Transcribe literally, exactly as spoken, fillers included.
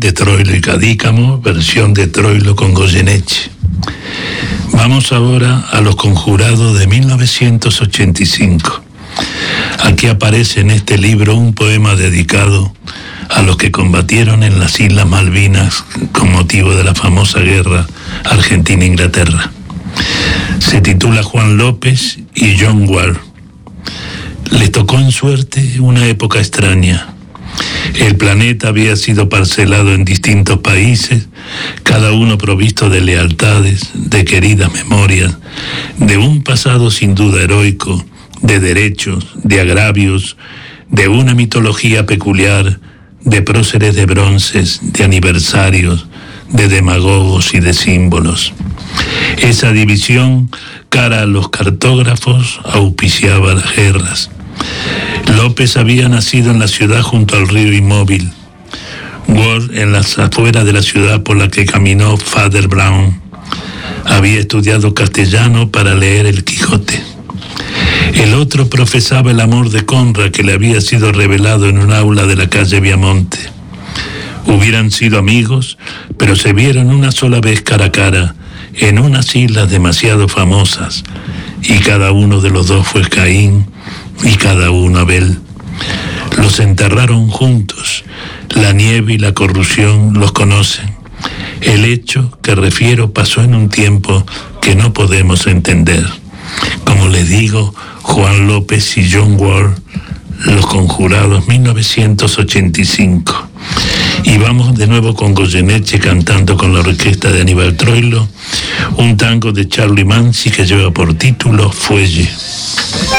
de Troilo y Cadícamo, versión de Troilo con Goyeneche. Vamos ahora a Los Conjurados de mil novecientos ochenta y cinco. Aquí aparece en este libro un poema dedicado a los que combatieron en las Islas Malvinas con motivo de la famosa guerra Argentina-Inglaterra. Se titula Juan López y John Wall. Les tocó en suerte una época extraña. El planeta había sido parcelado en distintos países, cada uno provisto de lealtades, de queridas memorias, de un pasado sin duda heroico, de derechos, de agravios, de una mitología peculiar, de próceres de bronces, de aniversarios, de demagogos y de símbolos. Esa división, cara a los cartógrafos, auspiciaba las guerras. López había nacido en la ciudad junto al río Inmóvil, Ward en las afueras de la ciudad por la que caminó Father Brown. Había estudiado castellano para leer el Quijote. El otro profesaba el amor de Conrad que le había sido revelado en un aula de la calle Viamonte. Hubieran sido amigos, pero se vieron una sola vez cara a cara, en unas islas demasiado famosas, y cada uno de los dos fue Caín, y cada uno Abel. Los enterraron juntos. La nieve y la corrupción los conocen. El hecho que refiero pasó en un tiempo que no podemos entender. Como les digo, Juan López y John Wall, Los Conjurados, mil novecientos ochenta y cinco. Y vamos de nuevo con Goyeneche cantando con la orquesta de Aníbal Troilo un tango de Charlie Manzi que lleva por título Fuelle.